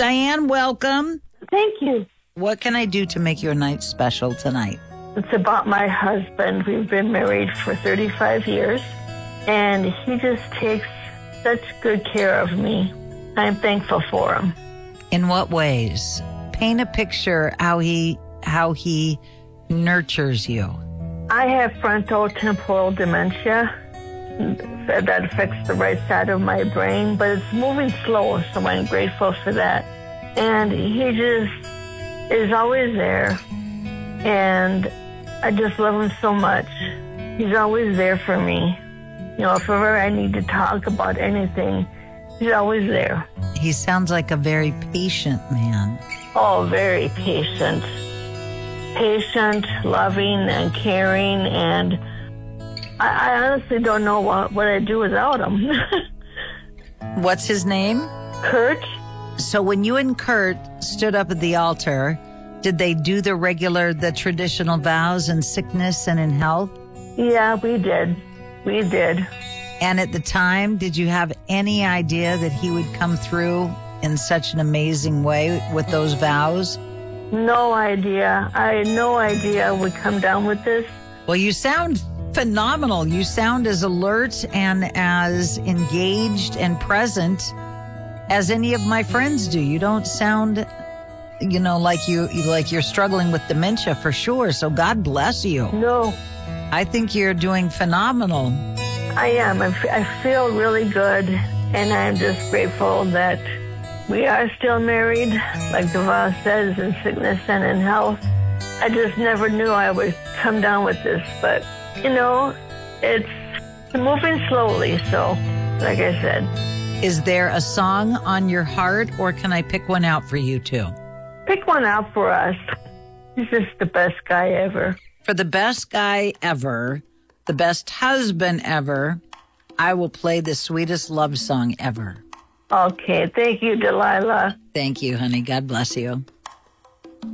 Diane, welcome. Thank you. What can I do to make your night special tonight? It's about my husband. We've been married for 35 years, and he just takes such good care of me. I'm thankful for him. In what ways? Paint a picture how he nurtures you. I have frontotemporal dementia that affects the right side of my brain, but it's moving slow, so I'm grateful for that. And he just is always there, and I just love him so much. He's always there for me. You know, if ever I need to talk about anything, he's always there. He sounds like a very patient man. Oh, very patient. Patient, loving, and caring, and I honestly don't know what I'd do without him. What's his name? Kurt. So when you and Kurt stood up at the altar, did they do the traditional vows in sickness and in health? Yeah, we did. We did. And at the time, did you have any idea that he would come through in such an amazing way with those vows? No idea. I had no idea we'd come down with this. Well, you sound phenomenal. You sound as alert and as engaged and present as any of my friends do. You don't sound, like you're struggling with dementia for sure. So God bless you. No. I think you're doing phenomenal. I am. I feel really good, and I'm just grateful that we are still married, like the vow says, in sickness and in health. I just never knew I would come down with this, but, it's moving slowly, so, like I said. Is there a song on your heart, or can I pick one out for you too? Pick one out for us. He's just the best guy ever. For the best guy ever, the best husband ever, I will play the sweetest love song ever. Okay, thank you, Delilah. Thank you, honey. God bless you.